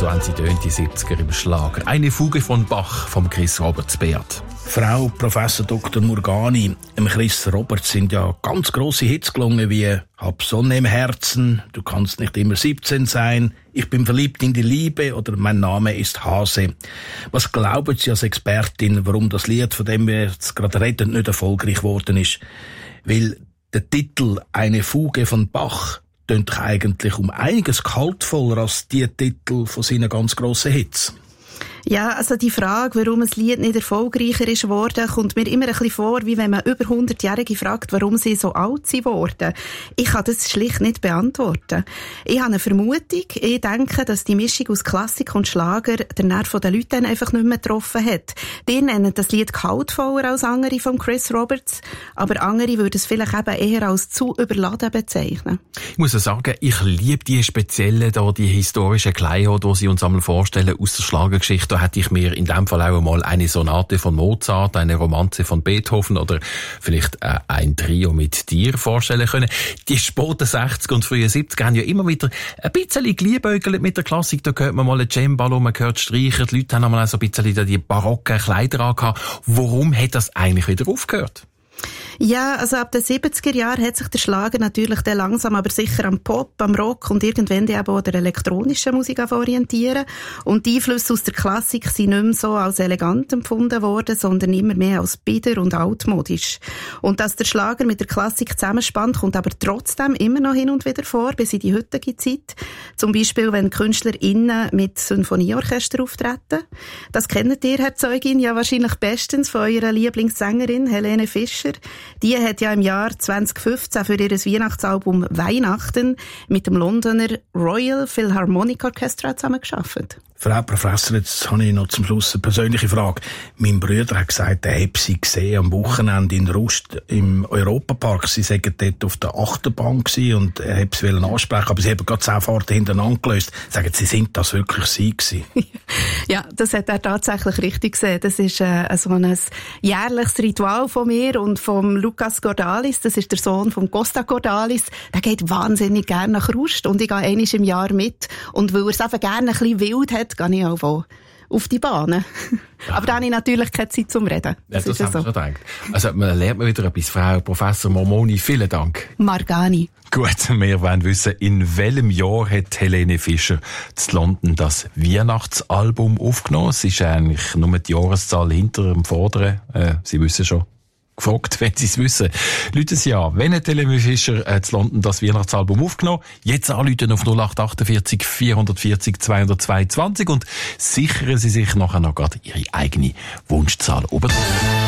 so haben sie tönt, die 70er im Schlager. Eine Fuge von Bach vom Chris Roberts Beat. Frau Professor Dr. Murgani, dem Chris Roberts sind ja ganz grosse Hits gelungen wie «Hab Sonne im Herzen», «Du kannst nicht immer 17 sein», «Ich bin verliebt in die Liebe» oder «Mein Name ist Hase». Was glauben Sie als Expertin, warum das Lied, von dem wir jetzt gerade reden, nicht erfolgreich geworden ist? Weil der Titel «Eine Fuge von Bach» tönt doch eigentlich um einiges kaltvoller als die Titel von seinen ganz grossen Hits. Ja, also die Frage, warum ein Lied nicht erfolgreicher ist geworden, kommt mir immer ein bisschen vor, wie wenn man über 100-Jährige fragt, warum sie so alt sind worden. Ich kann das schlicht nicht beantworten. Ich habe eine Vermutung. Ich denke, dass die Mischung aus Klassik und Schlager den Nerv der Leute dann einfach nicht mehr getroffen hat. Die nennen das Lied kaltvoller als andere von Chris Roberts, aber andere würden es vielleicht eben eher als zu überladen bezeichnen. Ich muss sagen, ich liebe die speziellen, die historischen Kleinod, die sie uns einmal vorstellen aus der Schlagergeschichte. Da hätte ich mir in dem Fall auch mal eine Sonate von Mozart, eine Romanze von Beethoven oder vielleicht ein Trio mit dir vorstellen können. Die späten 60er und frühen 70er haben ja immer wieder ein bisschen geliebäugelt mit der Klassik. Da hört man mal ein Cembalo, man hört Streicher, die Leute haben mal so ein bisschen die barocken Kleider angehabt. Warum hat das eigentlich wieder aufgehört? Ja, also ab den 70er Jahren hat sich der Schlager natürlich dann langsam aber sicher am Pop, am Rock und irgendwann eben auch der elektronischen Musik orientieren. Und die Einflüsse aus der Klassik sind nicht mehr so als elegant empfunden worden, sondern immer mehr als bieder und altmodisch. Und dass der Schlager mit der Klassik zusammenspannt, kommt aber trotzdem immer noch hin und wieder vor, bis in die heutige Zeit. Zum Beispiel, wenn KünstlerInnen mit Sinfonieorchester auftreten. Das kennt ihr, Herr Zeugin, ja wahrscheinlich bestens von eurer Lieblingssängerin Helene Fischer. Die hat ja im Jahr 2015 für ihr Weihnachtsalbum Weihnachten mit dem Londoner Royal Philharmonic Orchestra zusammengearbeitet. Frau Professor, jetzt habe ich noch zum Schluss eine persönliche Frage. Mein Bruder hat gesagt, er habe sie gesehen am Wochenende in Rust im Europapark. Sie seien dort auf der Achterbahn gewesen und er habe sie ansprechen, aber sie haben gerade 10 Fahrten hintereinander gelöst. Sagen Sie, sind das wirklich Sie gewesen? Ja, das hat er tatsächlich richtig gesehen. Das ist so ein jährliches Ritual von mir und vom Lucas Gordalis. Das ist der Sohn von Costa Gordalis. Der geht wahnsinnig gerne nach Rust und ich gehe einmal im Jahr mit. Und weil er es einfach gerne ein bisschen wild hat, gehe ich auch auf die Bahnen. Ja. Aber da habe ich natürlich keine Zeit zum Reden. Das haben wir schon gedacht. Also, man lernt mal wieder etwas. Frau Professor Mormoni, vielen Dank. Margani. Gut, wir wollen wissen, in welchem Jahr hat Helene Fischer zu London das Weihnachtsalbum aufgenommen? Es ist eigentlich nur die Jahreszahl hinter dem Vorderen. Sie wissen schon. Gefragt, wenn Sie es wissen. Leute Sie an, wenn hat Helene Fischer zu London das Weihnachtsalbum aufgenommen? Jetzt anrufen auf 0848 440 222 und sichern Sie sich nachher noch gerade Ihre eigene Wunschzahl.